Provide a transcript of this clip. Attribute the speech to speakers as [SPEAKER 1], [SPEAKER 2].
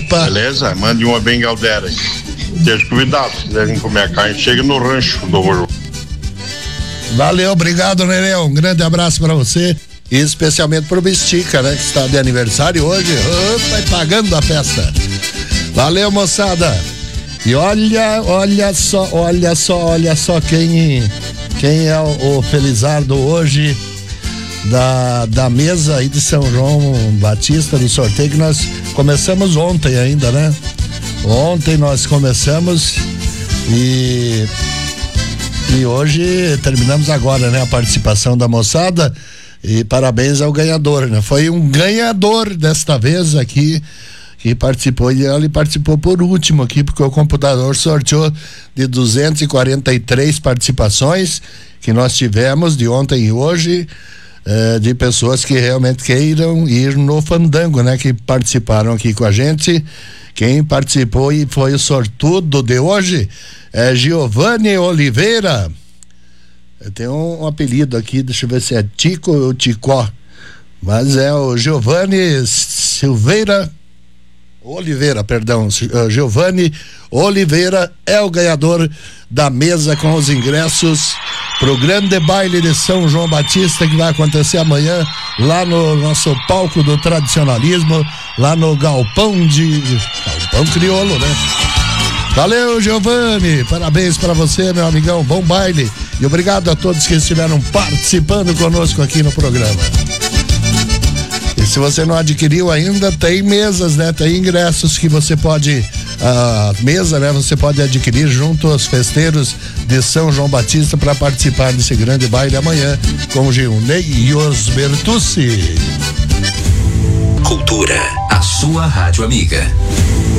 [SPEAKER 1] Opa.
[SPEAKER 2] Beleza? Mande uma bem Galdera aí. Esteja convidado, se quiserem comer a carne, chega no rancho do Rojo.
[SPEAKER 1] Valeu, obrigado, Nereu. Um grande abraço pra você. E especialmente pro Bestica, né? Que está de aniversário hoje. Vai pagando a festa. Valeu, moçada. E olha só quem é o Felizardo hoje da mesa aí de São João Batista, do sorteio que nós começamos ontem ainda, né? Ontem nós começamos e hoje terminamos agora, né? A participação da moçada e parabéns ao ganhador, né? Foi um ganhador desta vez aqui que participou, e ele participou por último aqui, porque o computador sorteou de 243 participações que nós tivemos de ontem e hoje, de pessoas que realmente queiram ir no Fandango, né? Que participaram aqui com a gente. Quem participou e foi o sortudo de hoje é Giovanni Oliveira. Tem um apelido aqui, deixa eu ver se é Tico ou Ticó, mas é o Giovanni Giovanni Oliveira é o ganhador da mesa com os ingressos pro grande baile de São João Batista, que vai acontecer amanhã lá no nosso palco do tradicionalismo, lá no Galpão Crioulo, né? Valeu, Giovanni, parabéns pra você, meu amigão, bom baile e obrigado a todos que estiveram participando conosco aqui no programa. E se você não adquiriu ainda, tem mesas, né? Tem ingressos que você pode, mesa, né? Você pode adquirir junto aos festeiros de São João Batista para participar desse grande baile amanhã com o Gilney e os Bertucci.
[SPEAKER 3] Cultura, a sua rádio amiga.